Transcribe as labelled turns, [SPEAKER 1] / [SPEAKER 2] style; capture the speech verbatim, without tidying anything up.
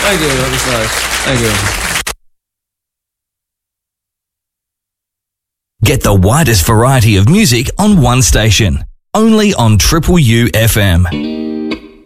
[SPEAKER 1] Thank you, that was nice. Thank you.
[SPEAKER 2] Get the widest variety of music on one station. Only on Triple U F M.